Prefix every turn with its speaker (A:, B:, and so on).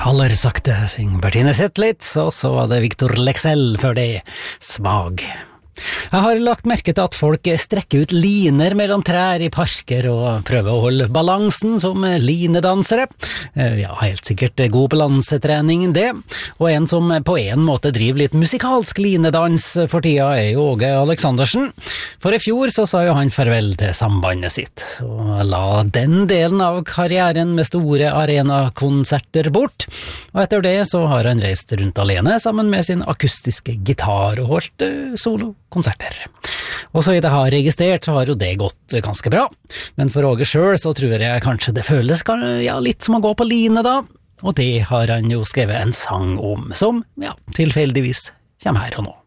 A: Aller sakte synger Bertine Zetlitz, og så var det Victor Lexell før det, Svag. Jeg har lagt merke til at folk strekker ut liner mellom trær i parker og prøver å holde balansen som linedansere. Ja, helt sikkert god balansetrening det. Og en som på en måte driver litt musikalsk linedans for tida er jo Åge Aleksandersen. For i fjor så sa jo han farvel til sambandet sitt, og la den delen av karrieren med store arenakonserter bort. Og etter det så har han reist rundt alene sammen med sin akustiske gitar og holdt solokonserter. Og så vidt jeg har registrert så har jo det gått ganske bra, men for Åge selv så tror jeg kanskje det føles litt som å gå på line da, og det har han jo skrevet en sang om, som tilfeldigvis kommer her og nå.